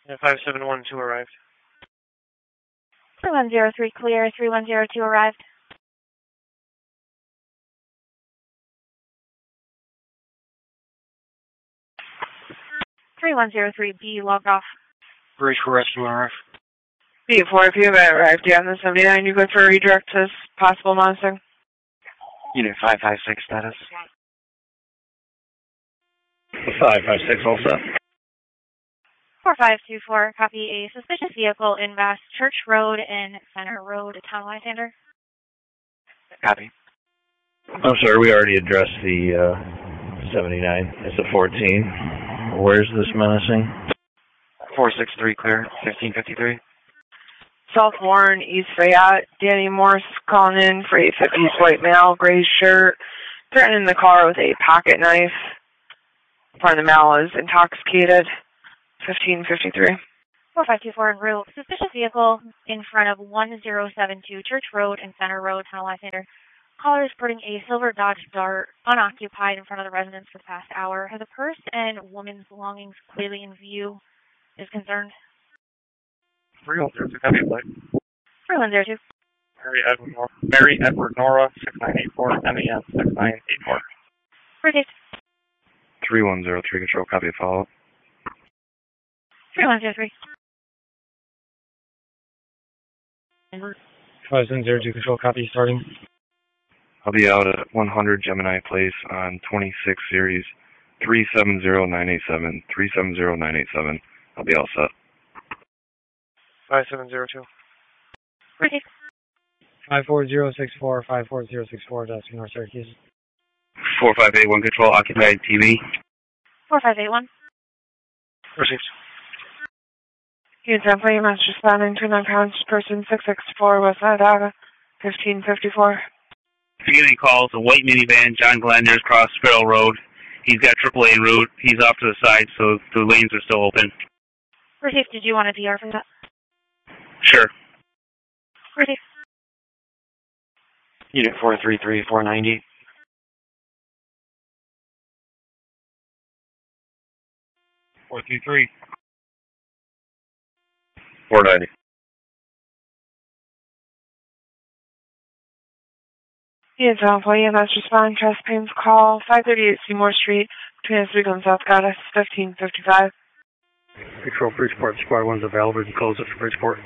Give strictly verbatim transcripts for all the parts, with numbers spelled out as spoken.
Yeah, five seven one two arrived. three one zero three clear, three one zero two arrived. three one zero three B logged off. Bridge for rescue arrived. B four, if you have arrived, yeah, on the seventy-nine, you good for a redirect to possible monitoring? Unit five five six status. five five six all set. four five two four, copy a suspicious vehicle in Bass Church Road and Center Road, Town Lysander. Copy. I'm sorry, we already addressed the uh, seventy-nine. It's a fourteen. Where's this menacing? four six three clear, fifteen fifty-three. South Warren, East Fayette. Danny Morse calling in for eight fifties, white male, gray shirt, threatening the car with a pocket knife. Part of the male is intoxicated. fifteen fifty-three. four five two four en route. Suspicious vehicle in front of one zero seven two Church Road and Center Road, Town Lysander. Caller is putting a silver Dodge Dart unoccupied in front of the residence for the past hour. Has a purse and woman's belongings clearly in view? Is concerned. three one zero two, copy a flight. three one zero two. Mary Edward Nora, Mary Edward Nora, six nine eight four, M A N six nine eight four. Received. three one zero three control, copy a follow-up. three one zero three. five seven zero two control, copy starting. I'll be out at one hundred Gemini Place on twenty-six series three seven zero nine eight seven, three seven zero nine eight seven. I'll be all set. five seven zero two. Received. five four zero six four, five four zero six four, that's North Syracuse. four five eight one control, occupied T V. four five eight one. Received. Unit ten, plane must responding to an unconscious person, six six four West Onondaga, fifteen fifty-four. If you get any calls, a white minivan, John Glender's cross Sparrow Road. He's got triple A en route. He's off to the side, so the lanes are still open. Received. Did you want a D R for that? Sure. Received. Unit four three three, four ninety. four three three. four ninety. Unit ten, plane must respond, Trust Payne's call, five thirty-eight Seymour Street, between Oswego and South Goddess, fifteen fifty-five. Control Bridgeport, Squad one's available. You can close it for Bridgeport.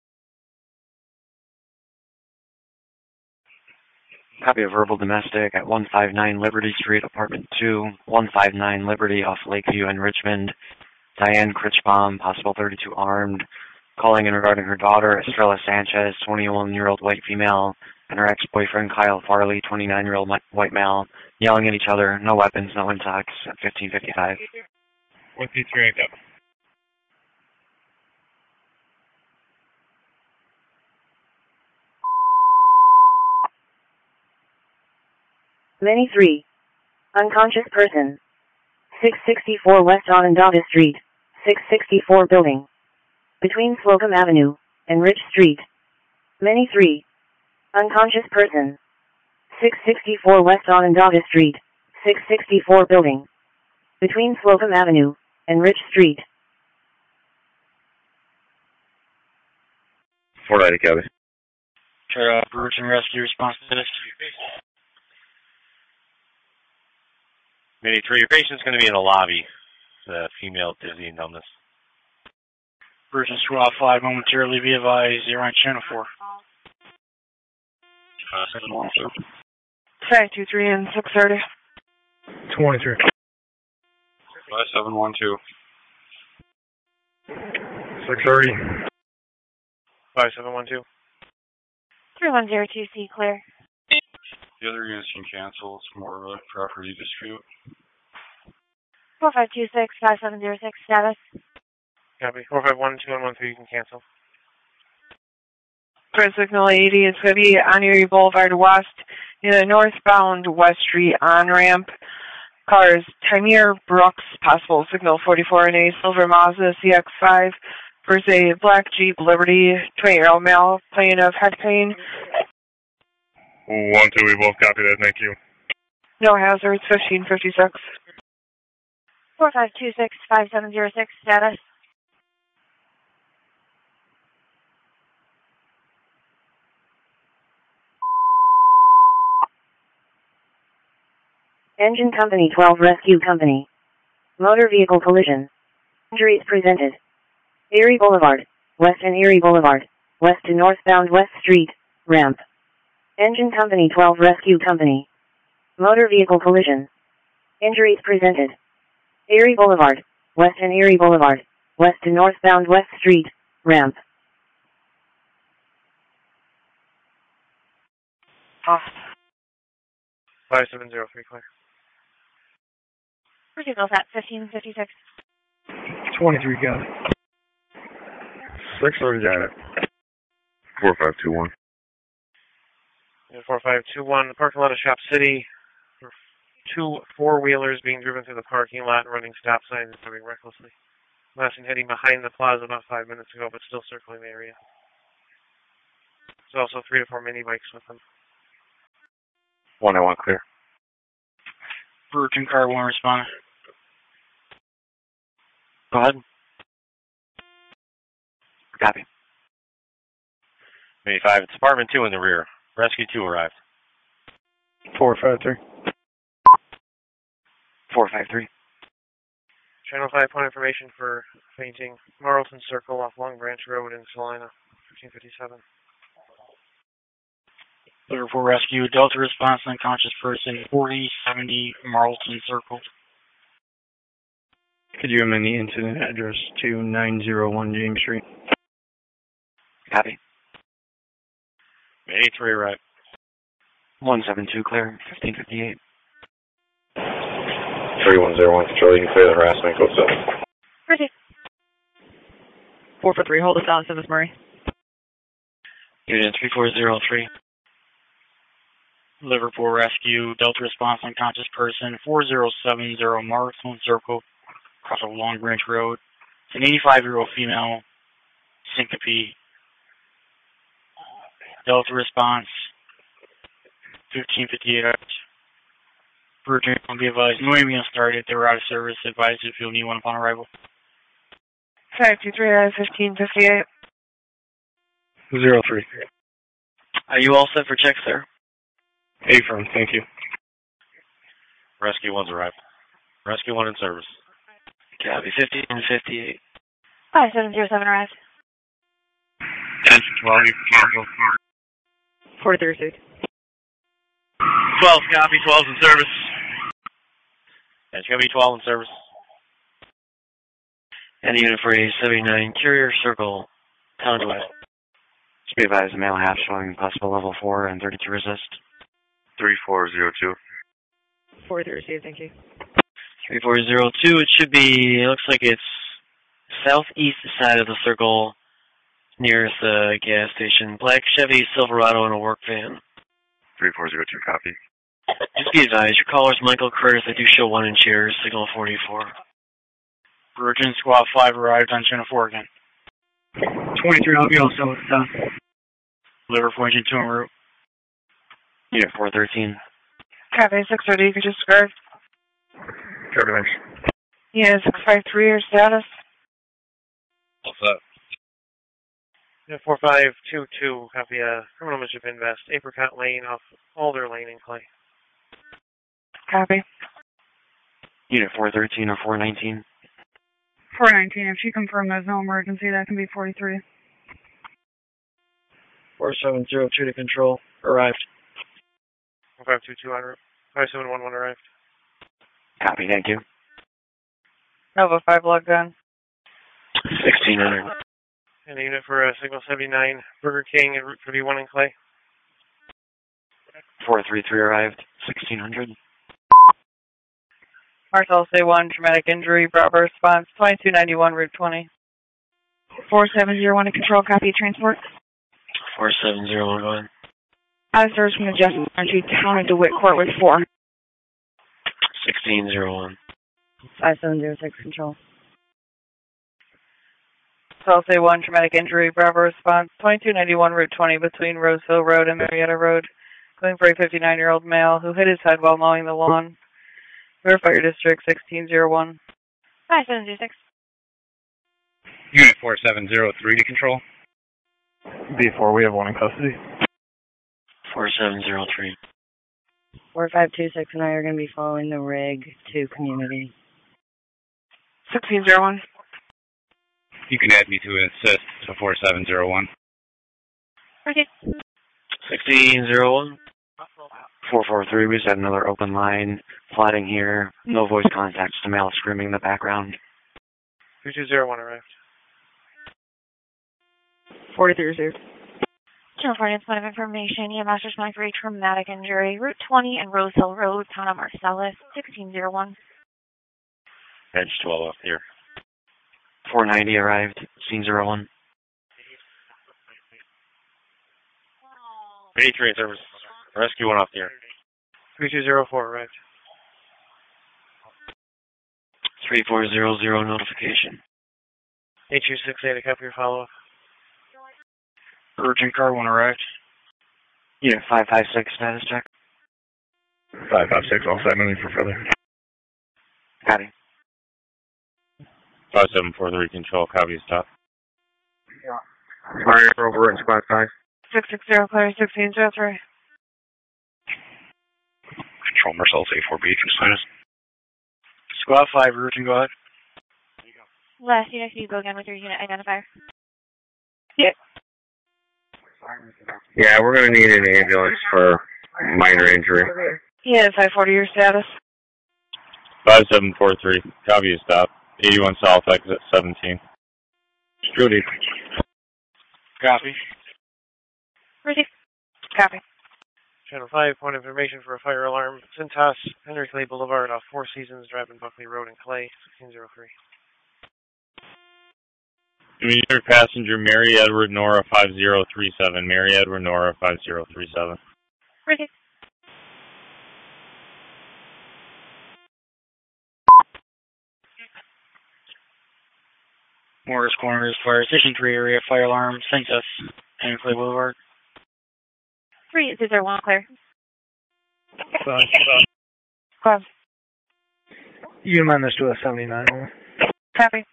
Copy of verbal domestic at one five nine Liberty Street, apartment two, one five nine Liberty off Lakeview in Richmond. Diane Critchbaum, possible thirty-two armed, calling in regarding her daughter, Estrella Sanchez, twenty-one-year-old white female, and her ex-boyfriend, Kyle Farley, twenty-nine-year-old white male, yelling at each other, no weapons, no intox, at fifteen fifty-five. one three three, go. Many three. Unconscious person. six sixty-four West Onondaga Street, six sixty-four building. Between Slocum Avenue and Rich Street. Many three. Unconscious person. six sixty-four West Onondaga Street, six sixty-four building. Between Slocum Avenue and Rich Street. four ninety, copy. Try uh, Bruce and rescue response to this. Mini three, your patient's going to be in the lobby. The female dizzy and numbness. Bruce and Squad five momentarily be advised, zero on channel four. five two three and six thirty. twenty-three. five seven one two. six thirty. five seven one two. three one zero two C clear. The other units can cancel. It's more of a property dispute. four five two six, five seven zero six, status. Copy. four five one two one one three, you can cancel. Press signal eighty, it's going to be on Erie Boulevard West, in the northbound West Street on-ramp. Cars, Tamir Brooks, possible signal forty-four and a silver Mazda C X five, versus a black Jeep Liberty, twenty-year-old male, complaint of head pain. One, two, we both copy that, thank you. No hazards, fifteen fifty-six. four five two six, five seven zero six, status. Engine Company twelve Rescue Company. Motor vehicle collision. Injuries presented. Erie Boulevard, west and Erie Boulevard, west to northbound West Street, ramp. Engine Company twelve Rescue Company. Motor vehicle collision. Injuries presented. Erie Boulevard, west and Erie Boulevard, west to northbound West Street, ramp. Off. five seven zero three, clear. Signals at fifteen fifty-six. twenty-three, got it. Six, already got it. four five two one. four five two one, the parking lot of Shop City. Two four-wheelers being driven through the parking lot, running stop signs and driving recklessly. Last one heading behind the plaza about five minutes ago, but still circling the area. There's also three to four mini bikes with them. One I want clear. Virgin car one responding. Go ahead. Copy. eighty-five, it's apartment two in the rear. Rescue two arrived. four five three. four five three. Channel five, point information for fainting. Marlton Circle off Long Branch Road in Salina, fifteen fifty-seven. Clear for rescue. Delta response, unconscious person, forty seventy Marlton Circle. Could you amend the incident address to nine oh one James Street? Copy. eighty-three arrived. one seven two clear, fifteen fifty-eight. three one zero one, control, you can clear the harassment, code seven. Proceed. four four three, hold us down, Miss Murray. Unit three four zero three. Liverpool rescue. Delta response, unconscious person, four zero seven zero Marlton Circle, across of Long Branch Road. It's an eighty-five-year-old female, syncope. Delta response, fifteen fifty-eight hours. Virgin will be advised. No ambulance started. They were out of service. Advised if you'll need one upon arrival. five two three, fifteen fifty-eight. zero three. Are you all set for checks, sir? Affirm, thank you. Rescue one's arrived. Rescue one in service. Copy, fifteen fifty-eight. five seven zero seven arrived. Attention twelve, you can cancel. forty-three received. twelve, copy, twelve's in service. That's going to be twelve in service. And unit for a seventy-nine Courier Circle, town to west. Just be advised, a male half showing possible level four and thirty-two resist. three four zero two. forty-three received, thank you. three four zero two, it should be, it looks like it's southeast side of the circle, nearest the gas station. Black Chevy Silverado in a work van. three four zero two, copy. Just be advised, your caller's Michael Curtis. I do show one in chairs, signal forty-four. Virgin Squad five arrived on Channel four again. twenty-three, I'll be all set with the town. Liverpool engine two en route. Unit four thirteen. Copy, six thirty, you can disregard. Copy, thanks. Yeah, six five three, your status. What's up? Yeah, four five two two, copy, uh, criminal mischief invest, Apricot Lane off Alder Lane in Clay. Copy. Unit four thirteen or four nineteen. four nineteen, if you confirm there's no emergency, that can be forty-three. four seven zero two to control, arrived. four five two two on route. five seven one one arrived. Copy, thank you. Nova five logged on. sixteen hundred. And a unit for uh, Signal seventy-nine, Burger King and Route thirty-one in Clay. four three three arrived, sixteen hundred. Marcel say one, traumatic injury, Bravo response, twenty-two ninety-one, Route twenty. four seven zero one to control, copy transport. four seven zero one going. Officers from the Justice Energy Town of DeWitt Court with four. sixteen zero one. five seven zero six, control. Marcel say one, traumatic injury, Bravo response, twenty-two ninety-one, Route twenty, between Roseville Road and Marietta Road. Going for a fifty-nine-year-old male who hit his head while mowing the lawn. Verify your district, sixteen zero one. five seven zero six. Unit four seven zero three to control. B four, we have one in custody. four seven zero three. four five two six and I are going to be following the rig to community. sixteen zero one. You can add me to an assist to four seven zero one. Okay. sixteen zero one. four four three, we just had another open line. Plotting here. No voice contacts. The male screaming in the background. two two zero one arrived. forty-three zero. Channel four, point of information. E M S responding for a traumatic injury. Route twenty and Rose Hill Road, town of Marcellus, sixteen zero one. Edge twelve up here. four ninety arrived. Scene zero one. eighty-three service. Rescue one up here. three two zero four arrived. three four zero zero notification. eight two six eight, a copy your follow-up. Urgent car one arrived. Yeah, five five six status check. five five six, all set, moving for further. Copy. five seven four three control, copy stop. Fire over in squad five. six six zero, clear sixteen zero three. Control Marcellus A four B, status. Squad five, urgent, go ahead. Last unit, can you go again with your unit identifier? Yeah. Yeah, we're going to need an ambulance for minor injury. Yeah, five forty, your status. five seven four three, copy stop. eighty-one South, exit seventeen. Judy. Copy. Receive. Copy. Channel five, point of information for a fire alarm. Cintas, Henry Clay Boulevard, off Four Seasons, driving Buckley Road in Clay, sixteen zero three. Commuter passenger Mary Edward Nora five zero three seven. Mary Edward Nora five zero three seven. Receive. Morris Corners, Fire Station three area, fire alarm, Census, Henry Clay Boulevard. three zero one, clear. Five. Five. You amend this to a seventy-nine. Copy.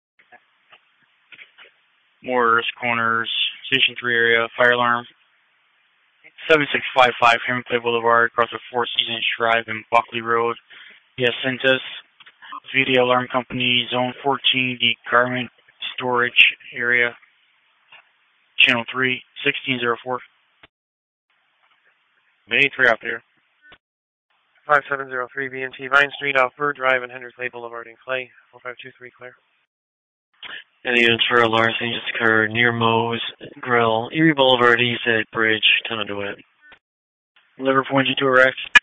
Morris Corners, Station three area, fire alarm. seven six five five, Henry Clay Boulevard, across the Four Seasons Drive in Buckley Road. Yes, Census. V D Alarm Company, Zone fourteen, the garment storage area. Channel three, sixteen zero four. eighty-three out there. five seven zero three B N T Vine Street off Bird Drive and Henry Clay Boulevard in Clay. four five two three, clear. Any units for a larceny just occurred near Moe's Grill, Erie Boulevard, East at Bridge, Ton of DeWitt. Liver point you to erect.